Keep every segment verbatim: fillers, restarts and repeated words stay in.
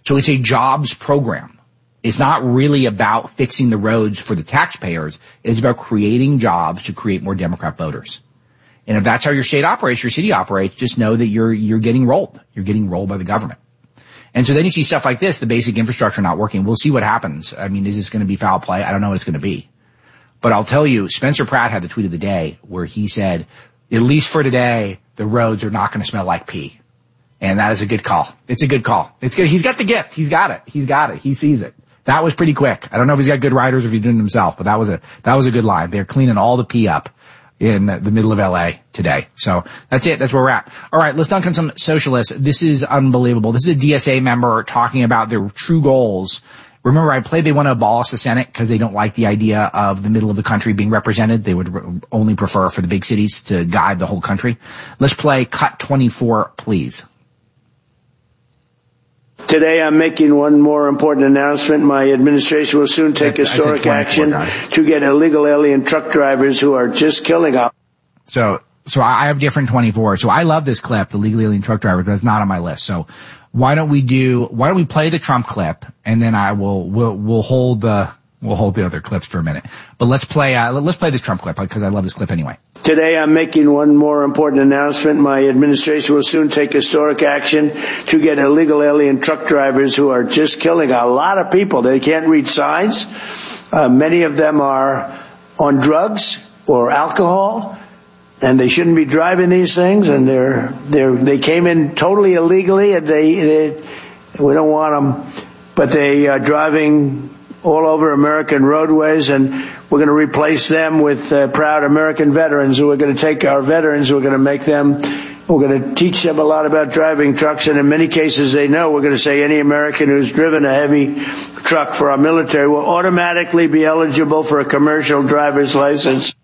So it's a jobs program. It's not really about fixing the roads for the taxpayers. It's about creating jobs to create more Democrat voters. And if that's how your state operates, your city operates, just know that you're, you're getting rolled. You're getting rolled by the government. And so then you see stuff like this, the basic infrastructure not working. We'll see what happens. I mean, is this going to be foul play? I don't know what it's going to be. But I'll tell you, Spencer Pratt had the tweet of the day where he said, at least for today, the roads are not going to smell like pee. And that is a good call. It's a good call. It's good. He's got the gift. He's got it. He's got it. He sees it. That was pretty quick. I don't know if he's got good writers or if he did it himself, but that was a, that was a good line. They're cleaning all the pee up in the middle of L A today. So that's it. That's where we're at. All right. Let's dunk on some socialists. This is unbelievable. This is a D S A member talking about their true goals. Remember, I played they want to abolish the Senate because they don't like the idea of the middle of the country being represented. They would only prefer for the big cities to guide the whole country. Let's play cut twenty-four, please. Today I'm making one more important announcement. My administration will soon take historic action to get illegal alien truck drivers who are just killing us. So, so I have different twenty-four. So I love this clip, the legal alien truck driver, but it's not on my list. So why don't we do, why don't we play the Trump clip and then I will, we'll, we'll hold the, we'll hold the other clips for a minute. But let's play, uh, let's play this Trump clip because I love this clip anyway. Today I'm making one more important announcement. My administration will soon take historic action to get illegal alien truck drivers who are just killing a lot of people. They can't read signs. Uh, many of them are on drugs or alcohol, and they shouldn't be driving these things. And they're they're they came in totally illegally, and they, they we don't want them, but they are driving all over American roadways, and we're going to replace them with uh, proud American veterans who are going to take our veterans, who are going to make them, we're going to teach them a lot about driving trucks, and in many cases they know. We're going to say any American who's driven a heavy truck for our military will automatically be eligible for a commercial driver's license.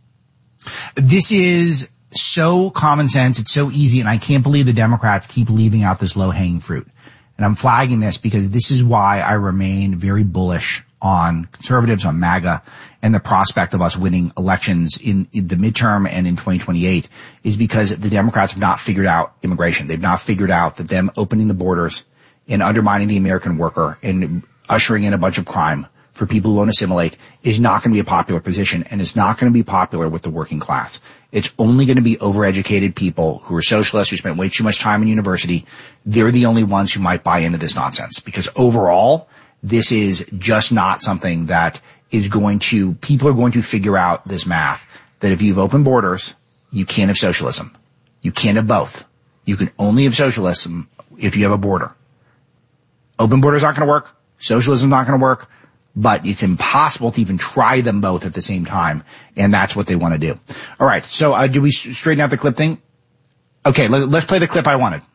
This is so common sense. It's so easy, and I can't believe the Democrats keep leaving out this low-hanging fruit. And I'm flagging this because this is why I remain very bullish on conservatives, on MAGA, and the prospect of us winning elections in, in the midterm and in twenty twenty-eight is because the Democrats have not figured out immigration. They've not figured out that them opening the borders and undermining the American worker and ushering in a bunch of crime for people who won't assimilate is not going to be a popular position, and it's not going to be popular with the working class. It's only going to be overeducated people who are socialists, who spent way too much time in university. They're the only ones who might buy into this nonsense, because overall, this is just not something that is going to, people are going to figure out this math, that if you've opened borders, you can't have socialism. You can't have both. You can only have socialism if you have a border. Open borders aren't going to work. Socialism is not going to work. But it's impossible to even try them both at the same time, and that's what they want to do. All right, so uh, do we straighten out the clip thing? Okay, let, let's play the clip I wanted.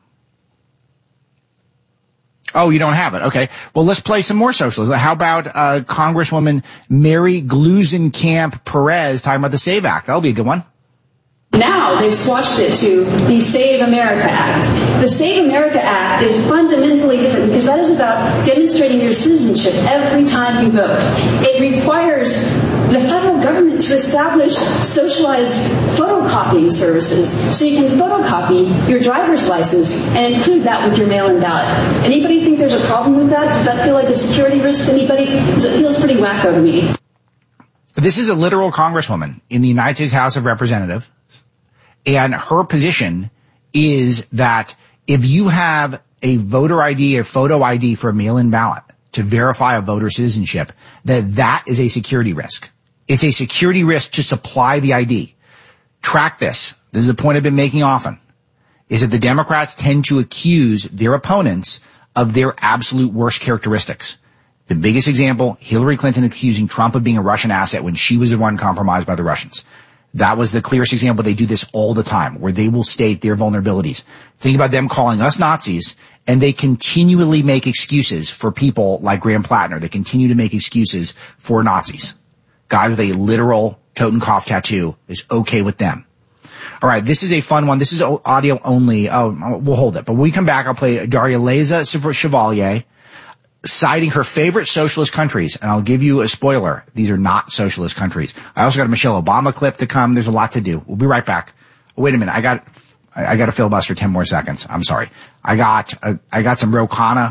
Oh, you don't have it. Okay, well, let's play some more socialism. How about uh, Congresswoman Mary Gluesenkamp Perez talking about the SAVE Act? That'll be a good one. Now they've swatched it to the Save America Act. The Save America Act is fundamentally different because that is about demonstrating your citizenship every time you vote. It requires the federal government to establish socialized photocopying services so you can photocopy your driver's license and include that with your mail-in ballot. Anybody think there's a problem with that? Does that feel like a security risk to anybody? Because it feels pretty wacko to me. This is a literal congresswoman in the United States House of Representatives. And her position is that if you have a voter I D, a photo I D for a mail-in ballot to verify a voter citizenship, that that is a security risk. It's a security risk to supply the I D. Track this. This is a point I've been making often, is that the Democrats tend to accuse their opponents of their absolute worst characteristics. The biggest example, Hillary Clinton accusing Trump of being a Russian asset when she was the one compromised by the Russians. That was the clearest example. They do this all the time, where they will state their vulnerabilities. Think about them calling us Nazis, and they continually make excuses for people like Graham Plattner. They continue to make excuses for Nazis. Guys with a literal Totenkopf tattoo is okay with them. All right, this is a fun one. This is audio only. Oh, we'll hold it. But when we come back, I'll play Daria Leza Chevalier citing her favorite socialist countries, and I'll give you a spoiler. These are not socialist countries. I also got a Michelle Obama clip to come. There's a lot to do. We'll be right back. Oh, wait a minute. I got, I got a filibuster ten more seconds. I'm sorry. I got, uh, I got some Ro Khanna